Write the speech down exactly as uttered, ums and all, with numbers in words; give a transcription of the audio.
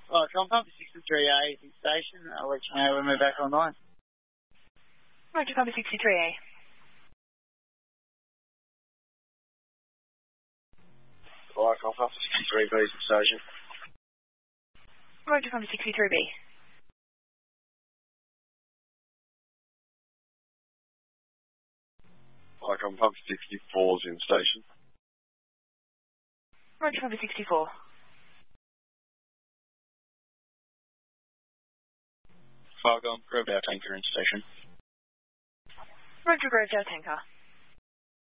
Oh, Compound sixty-three A is in station. I'll let you know when we're back online. Roger, Compound sixty-three A. Alright, Compound sixty-three B is in station. Roger, Compound sixty-three B. Alright, Compound sixty-four is in station. Roger, Compound sixty-four. Fargo, Grovetown Tanker in station. Roger, Grovetown Tanker.